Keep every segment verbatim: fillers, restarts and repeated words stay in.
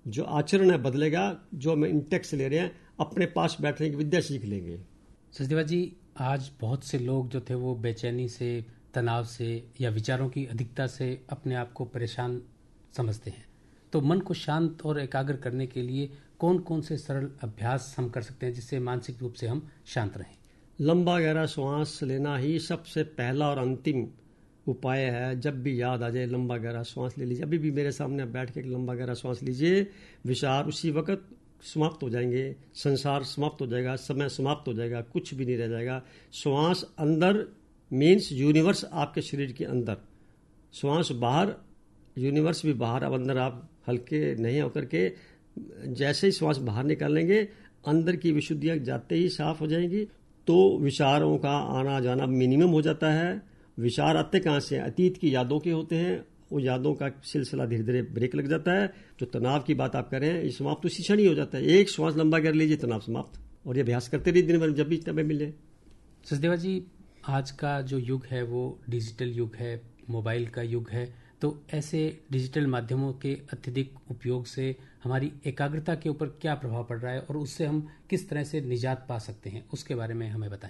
जो आचरण है बदलेगा, जो हम इंटेक्स ले रहे हैं अपने पास बैठने की विद्या सीख लेंगे। सचदेवा जी, आज बहुत से लोग जो थे वो बेचैनी से, तनाव से या विचारों की अधिकता से अपने आप को परेशान समझते हैं। तो मन को शांत और एकाग्र करने के लिए कौन कौन से सरल अभ्यास हम कर सकते हैं जिससे मानसिक रूप से हम शांत रहें? लंबा गहरा श्वास लेना ही सबसे पहला और अंतिम उपाय है। जब भी याद आ जाए लंबा गहरा श्वास ले लीजिए। अभी भी मेरे सामने आप बैठ के एक लंबा गहरा श्वास लीजिए। विचार उसी वक्त समाप्त हो जाएंगे, संसार समाप्त हो जाएगा, समय समाप्त हो जाएगा, कुछ भी नहीं रह जाएगा। श्वास अंदर मीन्स यूनिवर्स आपके शरीर के अंदर, श्वास बाहर यूनिवर्स भी बाहर। अब अंदर आप हल्के नहीं होकर के जैसे ही श्वास बाहर निकालेंगे अंदर की विशुद्धियां जाते ही साफ हो जाएंगी, तो विचारों का आना जाना मिनिमम हो जाता है। विचार आते कहाँ से? अतीत की यादों के होते हैं। वो यादों का सिलसिला धीरे धीरे ब्रेक लग जाता है। जो तनाव की बात आप कर रहे हैं ये समाप्त उसी क्षण ही हो जाता है। एक श्वास लंबा कर लीजिए, तनाव समाप्त। और ये अभ्यास करते रहिए दिन भर, जब भी समय मिले। सचदेवा जी, आज का जो युग है वो डिजिटल युग है, मोबाइल का युग है। तो ऐसे डिजिटल माध्यमों के अत्यधिक उपयोग से हमारी एकाग्रता के ऊपर क्या प्रभाव पड़ रहा है और उससे हम किस तरह से निजात पा सकते हैं, उसके बारे में हमें बताएं।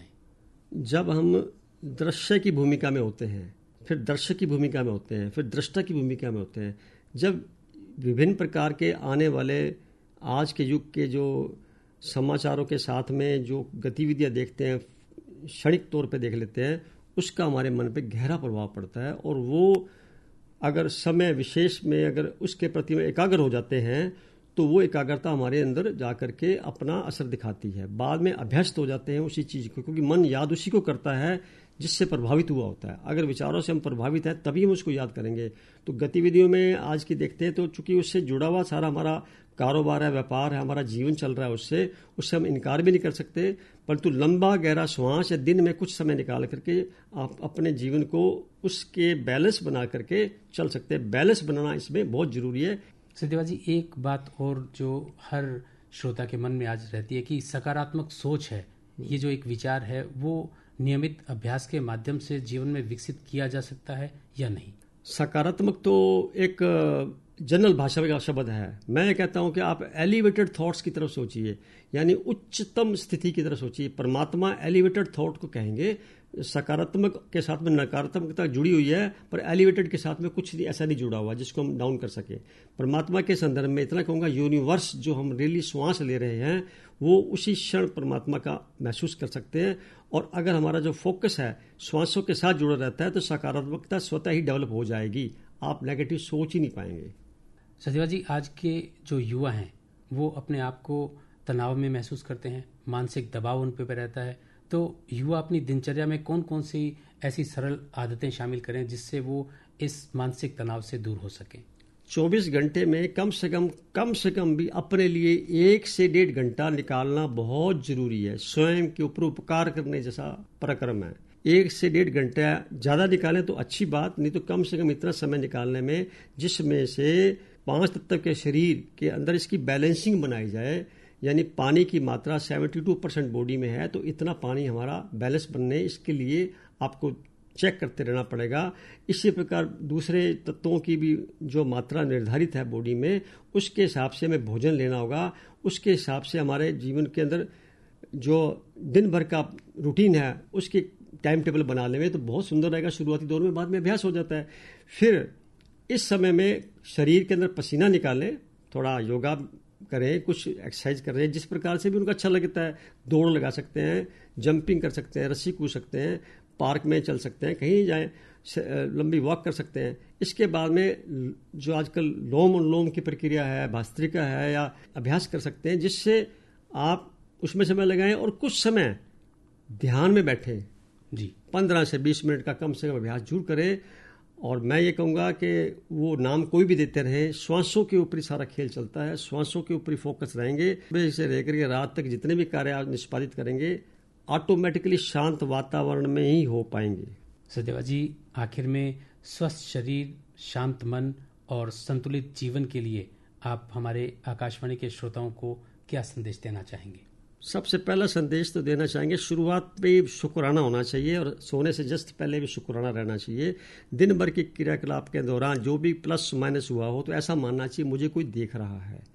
जब हम दृश्य की भूमिका में होते हैं, फिर दर्शक की भूमिका में होते हैं, फिर दृष्टा की भूमिका में होते हैं, जब विभिन्न प्रकार के आने वाले आज के युग के जो समाचारों के साथ में जो गतिविधियां देखते हैं, क्षणिक तौर पे देख लेते हैं, उसका हमारे मन पे गहरा प्रभाव पड़ता है। और वो अगर समय विशेष में अगर उसके प्रति एकाग्र हो जाते हैं तो वो एकाग्रता हमारे अंदर जाकर के अपना असर दिखाती है। बाद में अभ्यस्त हो जाते हैं उसी चीज़ को, क्योंकि मन याद उसी को करता है जिससे प्रभावित हुआ होता है। अगर विचारों से हम प्रभावित हैं तभी हम उसको याद करेंगे। तो गतिविधियों में आज की देखते हैं तो चूंकि उससे जुड़ा हुआ सारा हमारा कारोबार है, व्यापार है, हमारा जीवन चल रहा है, उससे उससे हम इनकार भी नहीं कर सकते। परंतु लंबा गहरा श्वास या दिन में कुछ समय निकाल करके आप अपने जीवन को उसके बैलेंस बना करके चल सकते हैं। बैलेंस बनाना इसमें बहुत जरूरी है। सचदेवा जी, एक बात और जो हर श्रोता के मन में आज रहती है कि सकारात्मक सोच है, ये जो एक विचार है वो नियमित अभ्यास के माध्यम से जीवन में विकसित किया जा सकता है या नहीं? सकारात्मक तो एक जनरल भाषा का शब्द है। मैं कहता हूं कि आप एलिवेटेड थॉट्स की तरफ सोचिए, यानी उच्चतम स्थिति की तरफ सोचिए। परमात्मा एलिवेटेड थॉट को कहेंगे। सकारात्मक के साथ में नकारात्मकता जुड़ी हुई है, पर एलिवेटेड के साथ में कुछ ऐसा नहीं जुड़ा हुआ जिसको हम डाउन कर सके। परमात्मा के संदर्भ में इतना कहूंगा, यूनिवर्स जो हम रियली श्वास ले रहे हैं वो उसी क्षण परमात्मा का महसूस कर सकते हैं। और अगर हमारा जो फोकस है श्वासों के साथ जुड़ा रहता है तो सकारात्मकता स्वतः ही डेवलप हो जाएगी। आप नेगेटिव सोच ही नहीं पाएंगे। सचदेवा जी, आज के जो युवा हैं वो अपने आप को तनाव में महसूस करते हैं, मानसिक दबाव उन पर रहता है। तो युवा अपनी दिनचर्या में कौन कौन सी ऐसी सरल आदतें शामिल करें जिससे वो इस मानसिक तनाव से दूर हो सकें? चौबीस घंटे में कम से कम कम से कम भी अपने लिए एक से डेढ़ घंटा निकालना बहुत जरूरी है। स्वयं के ऊपर उपकार करने जैसा पराक्रम है। एक से डेढ़ घंटा ज्यादा निकालें तो अच्छी बात, नहीं तो कम से कम इतना समय निकालने में जिसमें से पांच तत्व के शरीर के अंदर इसकी बैलेंसिंग बनाई जाए। यानी पानी की मात्रा बहत्तर परसेंट बॉडी में है, तो इतना पानी हमारा बैलेंस बनने, इसके लिए आपको चेक करते रहना पड़ेगा। इसी प्रकार दूसरे तत्वों की भी जो मात्रा निर्धारित है बॉडी में, उसके हिसाब से हमें भोजन लेना होगा। उसके हिसाब से हमारे जीवन के अंदर जो दिन भर का रूटीन है उसकी टाइम टेबल बना लेंगे तो बहुत सुंदर रहेगा शुरुआती दौर में। बाद में अभ्यास हो जाता है। फिर इस समय में शरीर के अंदर पसीना निकालें, थोड़ा योगा करें, कुछ एक्सरसाइज करें, जिस प्रकार से भी उनको अच्छा लगता है। दौड़ लगा सकते हैं, जंपिंग कर सकते हैं, रस्सी कूद सकते हैं, पार्क में चल सकते हैं, कहीं जाएं, लंबी वॉक कर सकते हैं। इसके बाद में जो आजकल लोम अनुलोम की प्रक्रिया है, भस्त्रिका है, या अभ्यास कर सकते हैं जिससे आप उसमें समय लगाएं और कुछ समय ध्यान में बैठें। जी, पंद्रह से बीस मिनट का कम से कम अभ्यास जरूर करें। और मैं ये कहूँगा कि वो नाम कोई भी देते रहे, श्वासों के ऊपर ही सारा खेल चलता है। श्वासों के ऊपर ही फोकस रहेंगे, सुबह से लेकर के रात तक जितने भी कार्य आप निष्पादित करेंगे ऑटोमेटिकली शांत वातावरण में ही हो पाएंगे। सचदेवा जी, आखिर में स्वस्थ शरीर, शांत मन और संतुलित जीवन के लिए आप हमारे आकाशवाणी के श्रोताओं को क्या संदेश देना चाहेंगे? सबसे पहला संदेश तो देना चाहेंगे, शुरुआत पे शुक्राना होना चाहिए और सोने से जस्ट पहले भी शुक्राना रहना चाहिए। दिन भर की क्रियाकलाप के दौरान जो भी प्लस माइनस हुआ हो तो ऐसा मानना चाहिए मुझे कोई देख रहा है।